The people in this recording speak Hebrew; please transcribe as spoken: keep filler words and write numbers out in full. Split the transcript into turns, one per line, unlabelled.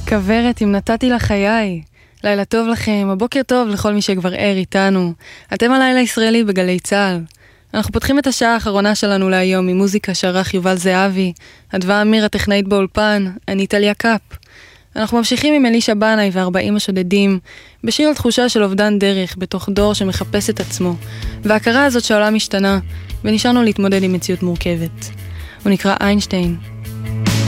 כברת אם נתתי לך חיי. לילה טוב לכם, הבוקר טוב לכל מי שכבר ער איתנו. אתם הלילה ישראלי בגלי צהל. אנחנו פותחים את השעה האחרונה שלנו להיום עם מוזיקה שערך יובל זהבי, אדווה אמיר הטכנאית באולפן, אני טליה קאפ. אנחנו ממשיכים עם אלישע בנאי וארבעים השודדים, בשיר על תחושה של אובדן דרך בתוך דור שמחפש את עצמו, וההכרה הזאת שהעולם משתנה, ונשארנו להתמודד עם מציאות מורכבת. הוא נקרא איינשטיין.